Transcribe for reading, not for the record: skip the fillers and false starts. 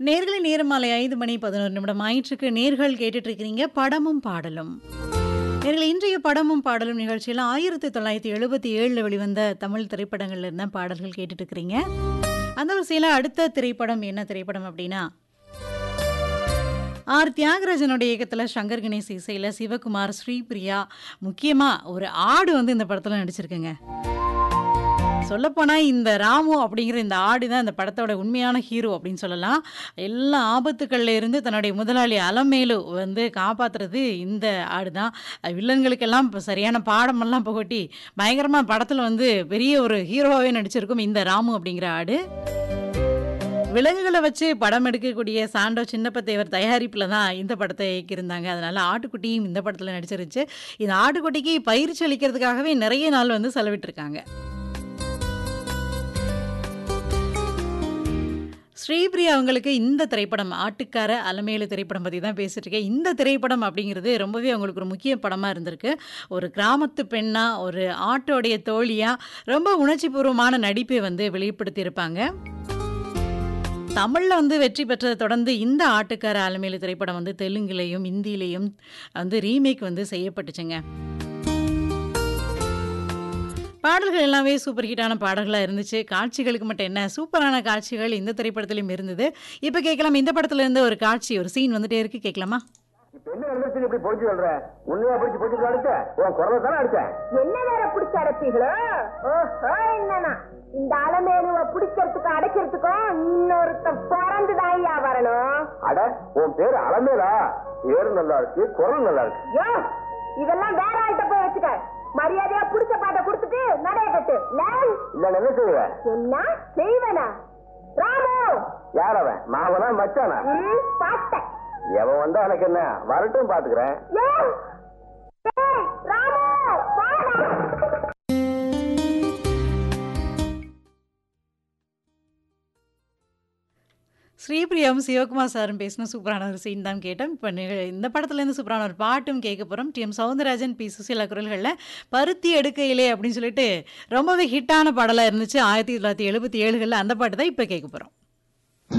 நேர்களை நேரம் மாலை 5 மணி 11 நிமிடம் ஆயிற்றுக்கு நேர்கள் கேட்டுட்டு இருக்கிறீங்க படமும் பாடலும். நேர்களை இன்றைய படமும் பாடலும் நிகழ்ச்சியில் 1977 வெளிவந்த தமிழ் திரைப்படங்கள்ல இருந்த பாடல்கள் கேட்டுட்டு இருக்கிறீங்க. அந்த வரிசையில் அடுத்த திரைப்படம் என்ன திரைப்படம் அப்படின்னா ஆர் தியாகராஜனுடைய இயக்கத்தில் சங்கர் கணேஷ் இசையில் சிவகுமார் ஸ்ரீபிரியா முக்கியமாக ஒரு ஆடு வந்து இந்த படத்தில் நடிச்சிருக்குங்க. சொல்லப்போனால் இந்த ராமு அப்படிங்கிற இந்த ஆடு தான் இந்த படத்தோட உண்மையான ஹீரோ அப்படின்னு சொல்லலாம். எல்லா ஆபத்துக்கள்ல இருந்து தன்னுடைய முதலாளி அலமேலு வந்து காப்பாற்றுறது இந்த ஆடு தான். வில்லன்களுக்கெல்லாம் இப்போ சரியான பாடமெல்லாம் புகட்டி பயங்கரமாக படத்தில் வந்து பெரிய ஒரு ஹீரோவாகவே நடிச்சிருக்கும் இந்த ராமு அப்படிங்கிற ஆடு. விலங்குகளை வச்சு படம் எடுக்கக்கூடிய சாண்டோ சின்னப்பத்தேவர் தயாரிப்பில் தான் இந்த படத்தை இயக்கியிருந்தாங்க. அதனால ஆட்டுக்குட்டியும் இந்த படத்தில் நடிச்சிருச்சு. இந்த ஆட்டுக்குட்டிக்கு பயிற்சி அளிக்கிறதுக்காகவே நிறைய நாள் வந்து செலவிட்டிருக்காங்க. ஸ்ரீபிரியா அவங்களுக்கு இந்த திரைப்படம் ஆட்டுக்கார அலமேலு திரைப்படம் பற்றி தான் பேசிட்டு இருக்கேன். இந்த திரைப்படம் அப்படிங்கிறது ரொம்பவே அவங்களுக்கு ஒரு முக்கிய படமாக இருந்திருக்கு. ஒரு கிராமத்து பெண்ணாக ஒரு ஆட்டோடைய தோழியாக ரொம்ப உணர்ச்சிபூர்வமான நடிப்பை வந்து வெளிப்படுத்தியிருப்பாங்க. தமிழில் வந்து வெற்றி பெற்றதை தொடர்ந்து இந்த ஆட்டுக்கார அலமேலு திரைப்படம் வந்து தெலுங்குலேயும் இந்தியிலையும் வந்து ரீமேக் வந்து செய்யப்பட்டுச்சுங்க. பாடல்கள் எல்லாமே சூப்பர் ஹிட்டான பாடல்களாக இருந்துச்சு. காட்சிகளுக்கு மட்டும் என்ன சூப்பரான காட்சிகள் இந்த திரைப்படத்திலையும் இருந்தது. இப்போ கேட்கலாம், இந்த படத்துல இருந்து ஒரு காட்சி ஒரு சீன் வந்துட்டே இருக்கு, கேட்கலாமா? இப்ப என்ன நடந்துச்சு? இப்படி பொடிச்சு சொல்ற உண்மையா பொடிச்சு அடிச்சேன். உன் குரலை தானே அடிச்சேன். என்ன வேற பிடிச்ச அடைப்பீங்களோ? என்னன்னா இந்த அலமேலுவை பிடிக்கிறதுக்கும் அடைக்கிறதுக்கும் இன்னொருத்தன் பிறந்துதாயா வரணும். அட உன் பேரு அலமேலா? பேரு நல்லா இருக்கு, குரல் நல்லா இருக்கு. யோ, இதெல்லாம் வேற ஆள்கிட்ட போய் வச்சுக்க. மரியாதையா புடிச்ச பாட்டை கொடுத்துட்டு நடைய கட்டு. இல்ல என்ன செய்வ? என்ன செய்வனா? ராமு யார் அவன்? மாவனா மச்சானா? பாட்ட எவன் வந்தா எனக்கு என்ன, வரட்டும் பாத்துக்கிறேன். ஸ்ரீபிரியாவும் சிவகுமார் சாரும் பேசின சூப்பரான ஒரு சீன் தான் கேட்டோம். இப்போ இந்த படத்துலேருந்து சூப்பரான ஒரு பாட்டும் கேட்க போகிறோம். டி.எம். சௌந்தரராஜன், பி. சுசீலா குரல்களில் பருத்தி எடுக்கையிலே அப்படின்னு சொல்லிட்டு ரொம்பவே ஹிட்டான பாடலாக இருந்துச்சு 1977 அந்த பாட்டு தான் இப்போ கேட்க போகிறோம்.